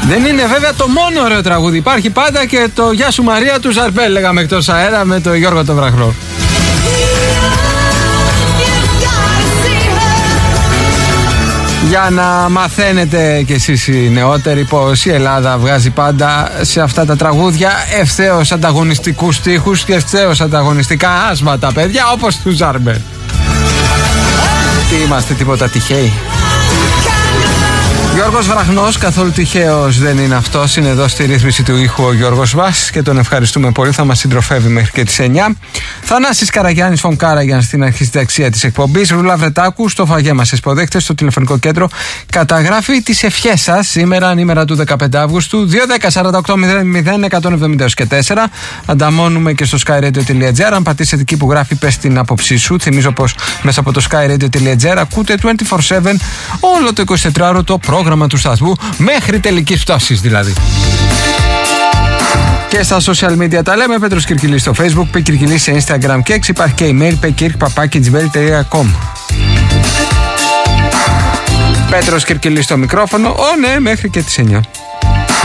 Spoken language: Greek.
Δεν είναι βέβαια το μόνο ωραίο τραγούδι. Υπάρχει πάντα και το Γεια σου Μαρία του Ζαρμπέλ, λέγαμε εκτός αέρα με τον Γιώργο τον Βραχνό. Για να μαθαίνετε κι εσείς οι νεότεροι πως η Ελλάδα βγάζει πάντα σε αυτά τα τραγούδια ευθέως ανταγωνιστικούς στίχους και ευθέως ανταγωνιστικά άσματα, παιδιά, όπως του Ζαρμπέλ. Τι είμαστε, τίποτα τυχαίοι? Γιώργος Βραχνός, καθόλου τυχαίος δεν είναι αυτός. Είναι εδώ στη ρύθμιση του ήχου ο Γιώργος Βάς και τον ευχαριστούμε πολύ. Θα μας συντροφεύει μέχρι και τις 9. Θανάσης Καραγιάννης φων Κάραγιαν στην αρχισταξία της εκπομπής. Ρούλα Βρετάκου στο φαγέ μας εσποδέχτες στο τηλεφωνικό κέντρο. Καταγράφει τις ευχές σας σήμερα, ανήμερα του 15 Αυγούστου. 2-10-48-00-170-4. Ανταμώνουμε και στο skyradio.gr. Αν πατήσετε εκεί που γράφει πες την άποψή σου. Θυμίζω πως μέσα από το skyradio.gr ακούτε 24/7 όλο το 24ωρο το πρόγραμμα του σταθμού, μέχρι τελικής πτώσης δηλαδή. Και στα social media τα λέμε. Πέτρος Κυρκυλής στο Facebook, Π Κυρκυλής σε Instagram και X. Υπάρχει και email pekirk@gmail.com. Πέτρος Κυρκυλής στο μικρόφωνο. Ναι, μέχρι και τις 9.